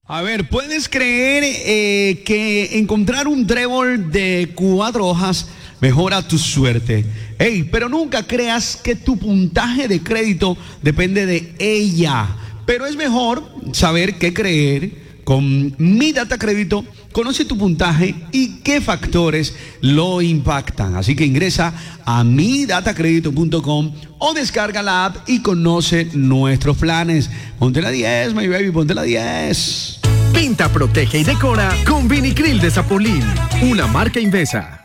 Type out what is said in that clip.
A ver, ¿puedes creer que encontrar un trébol de 4 hojas mejora tu suerte? Ey, pero nunca creas que tu puntaje de crédito depende de ella. Pero es mejor saber qué creer. Con Mi Data Crédito, conoce tu puntaje y qué factores lo impactan. Así que ingresa a midatacredito.com o descarga la app y conoce nuestros planes. Ponte la 10, my baby, ponte la 10. Pinta, protege y decora con Vinicril de Zapolín, una marca Invesa.